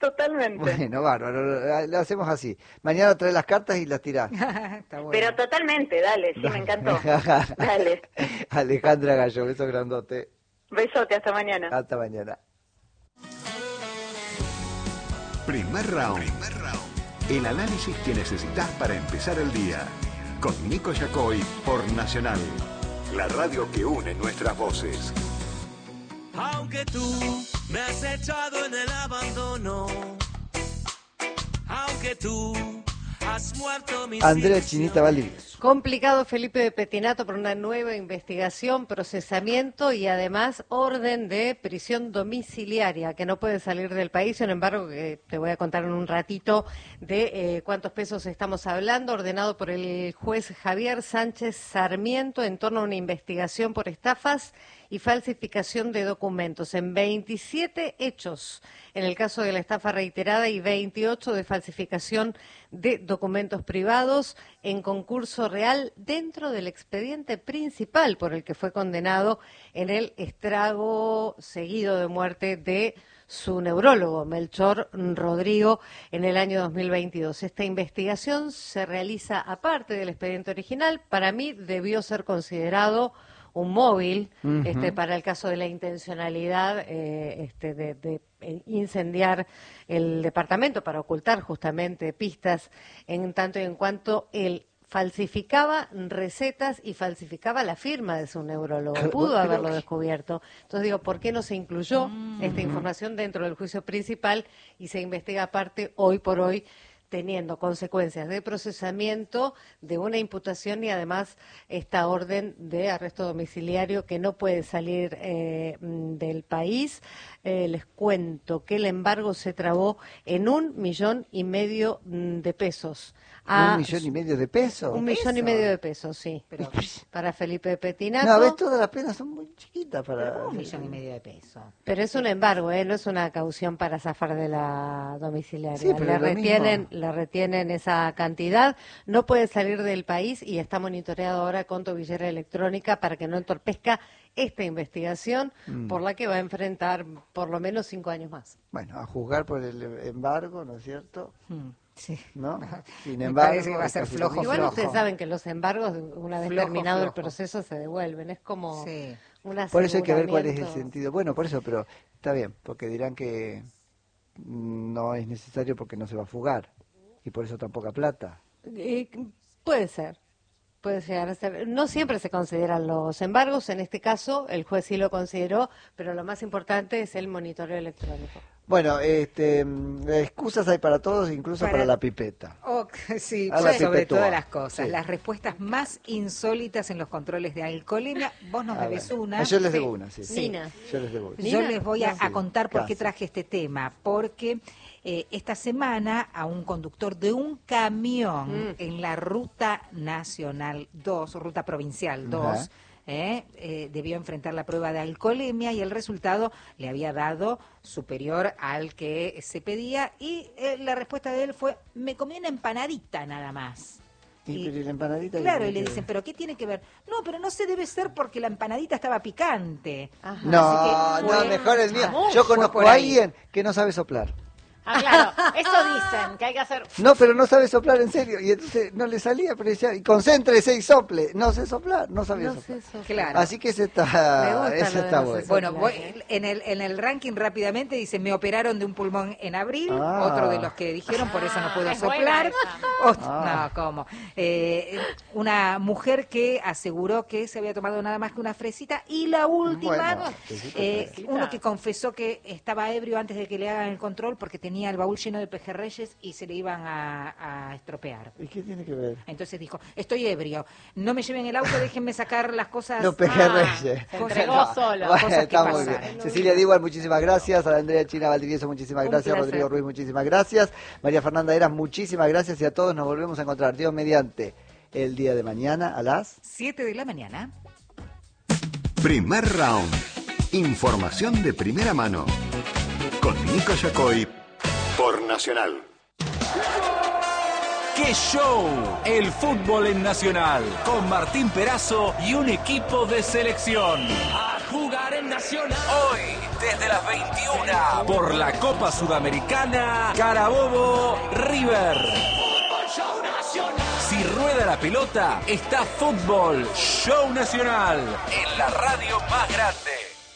Totalmente. Bueno, bárbaro, lo hacemos así. Mañana trae las cartas y las tirás. Está bueno. Pero totalmente, dale, sí, me encantó. Dale. Alejandra Gallo, beso grandote. Besote, hasta mañana. Hasta mañana. Primer round. El análisis que necesitas para empezar el día. Con Nico Yacoy por Nacional. La radio que une nuestras voces. Aunque tú me has echado en el abandono, aunque tú has muerto mis Andrea ilusiones. Chinita Valdivieso. Complicado Felipe de Petinato por una nueva investigación, procesamiento y además orden de prisión domiciliaria, que no puede salir del país. Sin embargo, que te voy a contar en un ratito de cuántos pesos estamos hablando, ordenado por el juez Javier Sánchez Sarmiento en torno a una investigación por estafas y falsificación de documentos en 27 hechos en el caso de la estafa reiterada y 28 de falsificación de documentos privados en concurso real dentro del expediente principal por el que fue condenado en el estrago seguido de muerte de su neurólogo, Melchor Rodrigo, en el año 2022. Esta investigación se realiza aparte del expediente original. Para mí debió ser considerado un móvil para el caso de la intencionalidad de incendiar el departamento para ocultar justamente pistas en tanto y en cuanto él falsificaba recetas y falsificaba la firma de su neurólogo. Pudo haberlo descubierto. Entonces digo, ¿por qué no se incluyó esta información dentro del juicio principal y se investiga aparte hoy por hoy, teniendo consecuencias de procesamiento, de una imputación y además esta orden de arresto domiciliario que no puede salir del país? Les cuento que el embargo se trabó en 1,5 millones de pesos. ¿1,5 millones de pesos? 1,5 millones de pesos, sí. Pero para Felipe de Petinato. No, ves, todas las penas son muy chiquitas para... 1,5 millones de pesos. Pero es un embargo, no es una caución para zafar de la domiciliaria. Sí, pero le retienen esa cantidad, no puede salir del país y está monitoreado ahora con tobillera electrónica para que no entorpezca esta investigación por la que va a enfrentar por lo menos 5 años más. Bueno, a juzgar por el embargo, ¿no es cierto? Sí. ¿No? Sin Me embargo, parece que va a ser casi flojo, lo mismo. Igual ustedes saben que los embargos, una vez Flojo, terminado el flojo. proceso, se devuelven. Es como Sí. un Por eso hay que ver cuál es el aseguramiento. sentido. Bueno, por eso, pero está bien, porque dirán que no es necesario porque no se va a fugar. Y por eso tan poca plata. Puede ser. Puede llegar a ser. No siempre se consideran los embargos. En este caso, el juez sí lo consideró, pero lo más importante es el monitoreo electrónico. Bueno, excusas hay para todos, incluso para la pipeta. Sí, A la sobre pipetúa. todas las cosas. Sí. Las respuestas más insólitas en los controles de alcoholemia. Vos nos A debes ver. una. Yo les debo una, sí. Nina. Yo les debo una. Yo Nina, les voy a sí, contar por qué casi. traje este tema. Porque esta semana a un conductor de un camión en la Ruta Nacional 2, Ruta Provincial 2, Ajá. debió enfrentar la prueba de alcoholemia y el resultado le había dado superior al que se pedía y la respuesta de él fue, me comí una empanadita nada más. Y pero la empanadita... Claro, ¿qué y le tiene que dicen, ver? ¿pero qué tiene que ver? No, pero no se debe ser porque la empanadita estaba picante. Ajá. No, Así que no, fue- mejor el mío. Ah, Yo fue conozco por a ahí. alguien que no sabe soplar. Ah, claro, eso dicen, que hay que hacer... No, pero no sabe soplar en serio. Y entonces no le salía, pero decía, y concéntrese y sople. No sé soplar, no sabía No soplar. sé eso. Claro. Así que ese Me está, gusta ese lo de está no sé bueno. Bueno, Claro. en el ranking rápidamente dice, me operaron de un pulmón en abril, Ah. otro de los que dijeron, por eso no puedo es buena soplar. esa. Ah. No, ¿cómo? Una mujer que aseguró que se había tomado nada más que una fresita. Y la última, Bueno, fresita. uno que confesó que estaba ebrio antes de que le hagan el control porque tenía el baúl lleno de pejerreyes y se le iban a estropear. ¿Y qué tiene que ver? Entonces dijo, estoy ebrio, no me lleven el auto, déjenme sacar las cosas. Los pejerreyes. se cosas- entregó solo. Bueno, cosas que está muy pasan. bien. Cecilia Dígual, muchísimas gracias. A Andrea China Valdivieso, muchísimas Un gracias. placer. Rodrigo Ruiz, muchísimas gracias. María Fernanda Eras, muchísimas gracias. Y a todos nos volvemos a encontrar, Dios mediante, el día de mañana a las... 7 de la mañana. Primer round. Información de primera mano. Con Nico Yacoy por Nacional. ¡Qué show! El fútbol en Nacional, con Martín Perazo y un equipo de selección. A jugar en Nacional. Hoy desde las 21 por la Copa Sudamericana Carabobo River. Si rueda la pelota, está Fútbol Show Nacional en la radio más grande.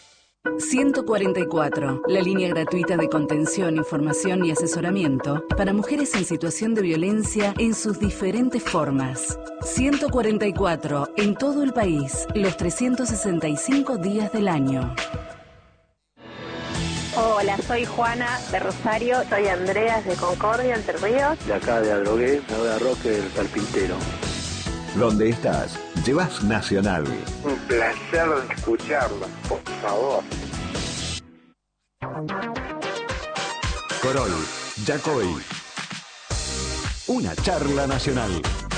144, la línea gratuita de contención, información y asesoramiento para mujeres en situación de violencia en sus diferentes formas. 144, en todo el país, los 365 días del año. Hola, soy Juana de Rosario. Soy Andreas de Concordia, Entre Ríos. De acá de Adrogué, de Roque del Carpintero. Donde estás, llevas Nacional. Un placer escucharla, por favor. Corol, Yacoy. Una charla nacional.